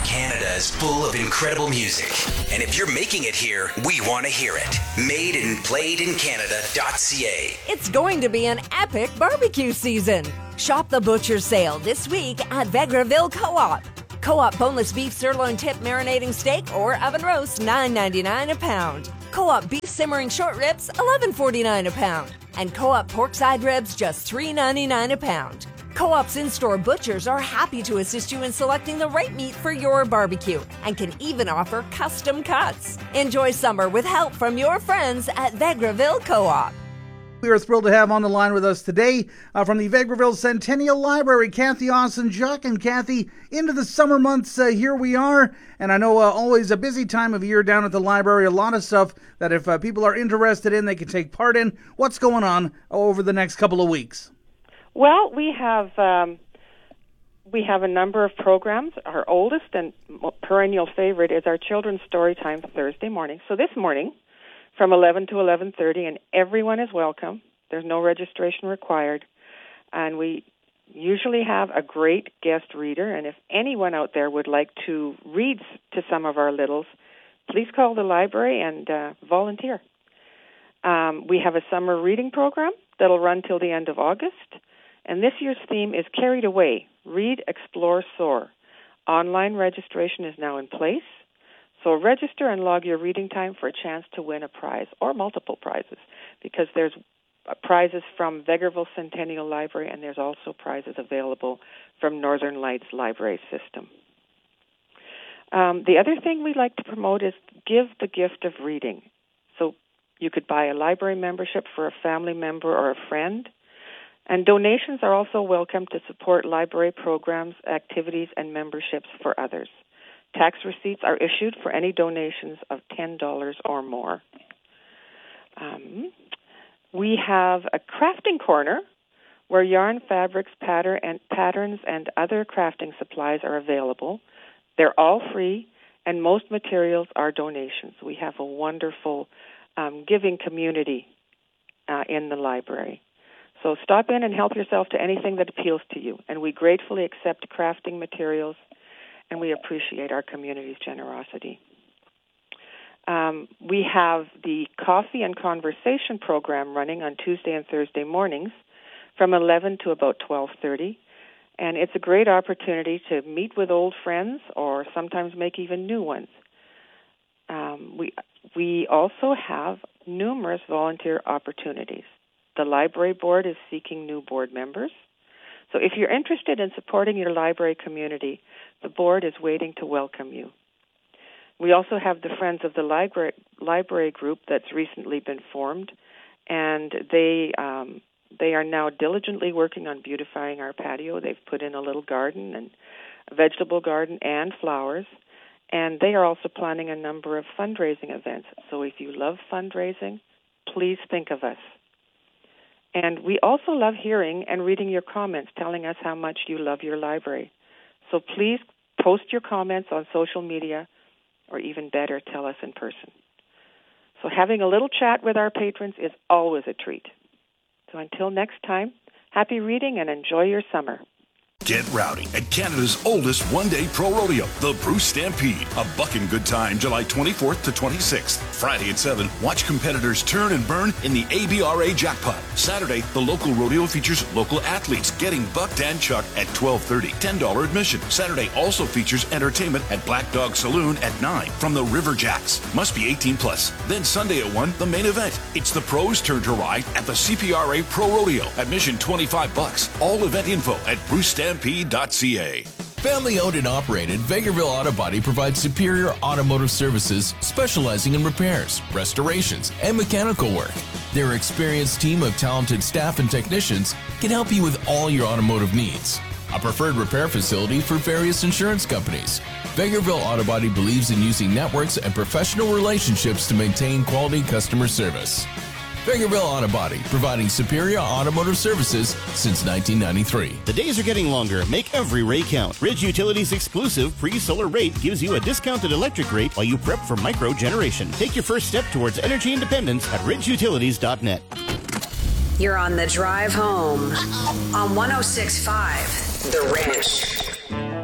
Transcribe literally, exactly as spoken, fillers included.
Canada is full of incredible music. And if you're making it here, we want to hear it. made and played in canada dot c a. It's going to be an epic barbecue season. Shop the butcher sale this week at Vegreville Co-op. Co-op boneless beef sirloin tip marinating steak or oven roast, nine ninety-nine a pound. Co-op beef simmering short ribs, eleven forty-nine a pound. And Co-op pork side ribs, just three ninety-nine a pound. Co-op's in-store butchers are happy to assist you in selecting the right meat for your barbecue and can even offer custom cuts. Enjoy summer with help from your friends at Vegreville Co-op. We are thrilled to have on the line with us today uh, from the Vegreville Centennial Library, Kathy Austin-Juck. And Kathy, into the summer months, uh, here we are. And I know uh, always a busy time of year down at the library, a lot of stuff that if uh, people are interested in, they can take part in. What's going on over the next couple of weeks? Well, we have um, we have a number of programs. Our oldest and perennial favorite is our Children's Storytime Thursday morning. So this morning, from eleven to eleven thirty, and everyone is welcome. There's no registration required. And we usually have a great guest reader, and if anyone out there would like to read to some of our littles, please call the library and uh, volunteer. Um, we have a summer reading program that'll run till the end of August, and this year's theme is Carried Away, Read, Explore, Soar. Online registration is now in place. So register and log your reading time for a chance to win a prize or multiple prizes, because there's prizes from Vegreville Centennial Library and there's also prizes available from Northern Lights Library System. Um, the other thing we like to promote is give the gift of reading. So you could buy a library membership for a family member or a friend. And donations are also welcome to support library programs, activities, and memberships for others. Tax receipts are issued for any donations of ten dollars or more. Um, we have a crafting corner where yarn, fabrics, pattern, and patterns, and other crafting supplies are available. They're all free, and most materials are donations. We have a wonderful um, giving community uh, in the library. So stop in and help yourself to anything that appeals to you, and we gratefully accept crafting materials, and we appreciate our community's generosity. Um, we have the Coffee and Conversation program running on Tuesday and Thursday mornings from eleven to about twelve thirty, and it's a great opportunity to meet with old friends or sometimes make even new ones. Um, we we also have numerous volunteer opportunities. The library board is seeking new board members. So if you're interested in supporting your library community, the board is waiting to welcome you. We also have the Friends of the Library, library group that's recently been formed, and they um, they are now diligently working on beautifying our patio. They've put in a little garden, and a vegetable garden, and flowers, and they are also planning a number of fundraising events. So if you love fundraising, please think of us. And we also love hearing and reading your comments, telling us how much you love your library. So please post your comments on social media, or even better, tell us in person. So having a little chat with our patrons is always a treat. So until next time, happy reading and enjoy your summer. Get rowdy at Canada's oldest one-day pro rodeo, the Bruce Stampede. A bucking good time July twenty-fourth to twenty-sixth. Friday at seven, watch competitors turn and burn in the A B R A jackpot. Saturday, the local rodeo features local athletes getting bucked and chucked at twelve thirty, ten dollars admission. Saturday also features entertainment at Black Dog Saloon at nine from the River Jacks. Must be eighteen plus. Then Sunday at one, the main event. It's the pros' turn to ride at the C P R A Pro Rodeo. Admission twenty-five bucks. All event info at bruce stampede dot c a. Family owned and operated, Vegreville Auto Body provides superior automotive services specializing in repairs, restorations, and mechanical work. Their experienced team of talented staff and technicians can help you with all your automotive needs. A preferred repair facility for various insurance companies. Vegreville Auto Body believes in using networks and professional relationships to maintain quality customer service. Vegreville Auto Body, providing superior automotive services since nineteen ninety-three. The days are getting longer. Make every ray count. Ridge Utilities' exclusive pre-solar rate gives you a discounted electric rate while you prep for micro generation. Take your first step towards energy independence at ridge utilities dot net. You're on the drive home on one oh six point five The Ridge.